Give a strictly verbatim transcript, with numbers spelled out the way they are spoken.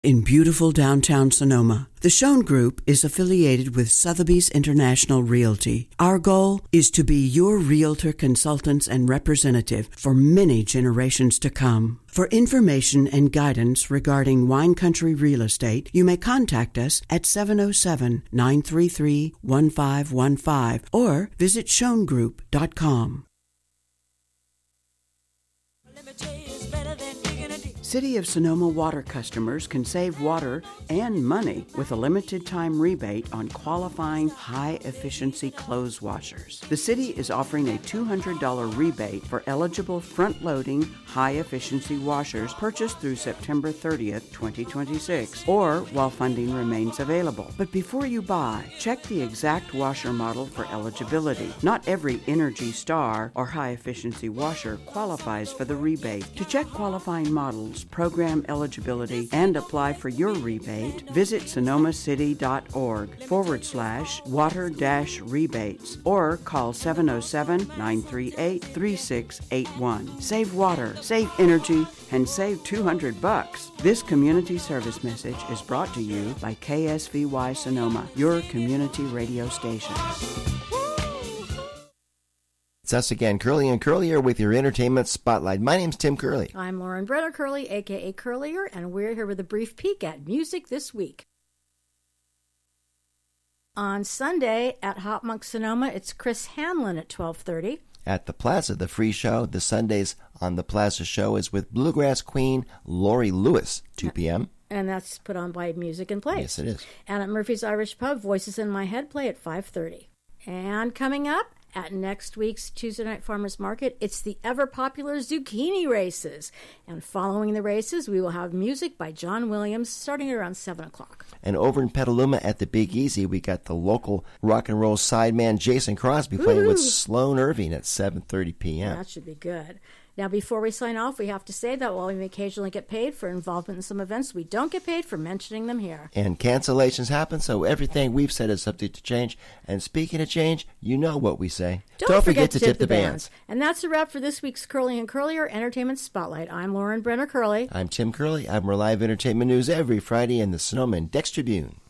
in beautiful downtown Sonoma. The Schoen Group is affiliated with Sotheby's International Realty. Our goal is to be your realtor consultants and representative for many generations to come. For information and guidance regarding wine country real estate, you may contact us at seven oh seven, nine three three, one five one five or visit schoen group dot com. City of Sonoma water customers can save water and money with a limited time rebate on qualifying high-efficiency clothes washers. The city is offering a two hundred dollars rebate for eligible front-loading high-efficiency washers purchased through September thirtieth, twenty twenty-six, or while funding remains available. But before you buy, check the exact washer model for eligibility. Not every Energy Star or high-efficiency washer qualifies for the rebate. To check qualifying models, program eligibility, and apply for your rebate, visit sonomacity.org forward slash water dash rebates or call seven oh seven, nine three eight, three six eight one. Save water, save energy, and save two hundred bucks. This community service message is brought to you by K S V Y Sonoma, your community radio station. It's us again, Curly and Curlier, with your entertainment spotlight. My name's Tim Curley. I'm Lauren Brenner Curley, a k a. Curlier, and we're here with a brief peek at music this week. On Sunday at Hot Monk Sonoma, it's Chris Hanlon at twelve thirty. At the Plaza, the free show, the Sundays on the Plaza show, is with bluegrass queen Lori Lewis, two p.m. And that's put on by Music and Play. Yes, it is. And at Murphy's Irish Pub, Voices in My Head play at five thirty. And coming up at next week's Tuesday Night Farmers Market, it's the ever-popular zucchini races. And following the races, we will have music by John Williams starting at around seven o'clock. And over in Petaluma at the Big Easy, we got the local rock and roll sideman Jason Crosby playing Woo-hoo. with Sloan Irving at seven thirty p.m. That should be good. Now, before we sign off, we have to say that while we may occasionally get paid for involvement in some events, we don't get paid for mentioning them here. And cancellations happen, so everything we've said is subject to change. And speaking of change, you know what we say. Don't, don't forget, forget to tip, tip the bands. bands. And that's a wrap for this week's Curly and Curlier Entertainment Spotlight. I'm Lauren Brenner Curley. I'm Tim Curley. I'm Relive Entertainment News every Friday in the Sonoma Index Tribune.